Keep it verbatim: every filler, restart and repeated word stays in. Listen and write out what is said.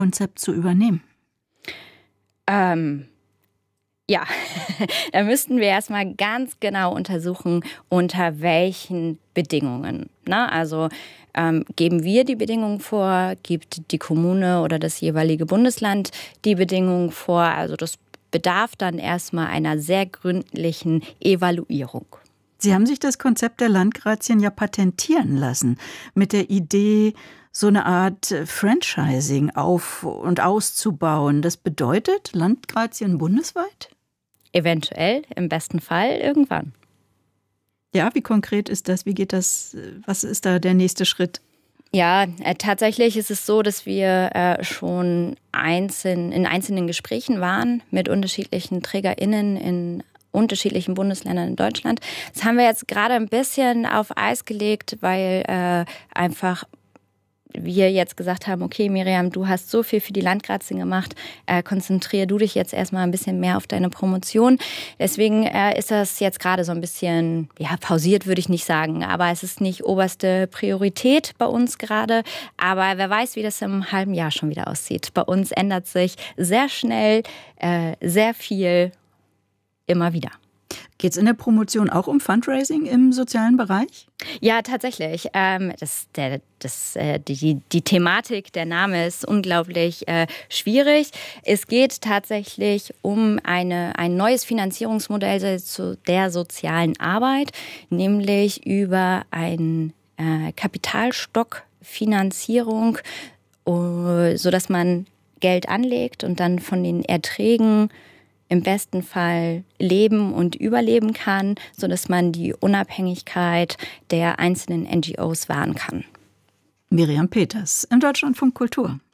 Konzept zu übernehmen? Ähm, ja, da müssten wir erstmal ganz genau untersuchen, unter welchen Bedingungen. Na, also ähm, geben wir die Bedingungen vor, gibt die Kommune oder das jeweilige Bundesland die Bedingungen vor. Also das bedarf dann erstmal einer sehr gründlichen Evaluierung. Sie haben sich das Konzept der Landgrazien ja patentieren lassen, mit der Idee, so eine Art Franchising auf- und auszubauen. Das bedeutet Landgrazien bundesweit? Eventuell, im besten Fall, irgendwann. Ja, wie konkret ist das? Wie geht das? Was ist da der nächste Schritt? Ja, äh, tatsächlich ist es so, dass wir äh, schon einzeln, in einzelnen Gesprächen waren mit unterschiedlichen TrägerInnen in unterschiedlichen Bundesländern in Deutschland. Das haben wir jetzt gerade ein bisschen auf Eis gelegt, weil äh, einfach wir jetzt gesagt haben, okay, Miriam, du hast so viel für die Landgrazien gemacht, äh, konzentriere du dich jetzt erstmal ein bisschen mehr auf deine Promotion. Deswegen äh, ist das jetzt gerade so ein bisschen, ja, pausiert würde ich nicht sagen, aber es ist nicht oberste Priorität bei uns gerade. Aber wer weiß, wie das im halben Jahr schon wieder aussieht. Bei uns ändert sich sehr schnell, äh, sehr viel, immer wieder. Geht es in der Promotion auch um Fundraising im sozialen Bereich? Ja, tatsächlich. Ähm, das, der, das, äh, die, die Thematik, der Name ist unglaublich äh, schwierig. Es geht tatsächlich um eine, ein neues Finanzierungsmodell zu der sozialen Arbeit, nämlich über ein äh, Kapitalstockfinanzierung, uh, sodass man Geld anlegt und dann von den Erträgen im besten Fall leben und überleben kann, sodass man die Unabhängigkeit der einzelnen N G Os wahren kann. Miriam Peters im Deutschlandfunk Kultur.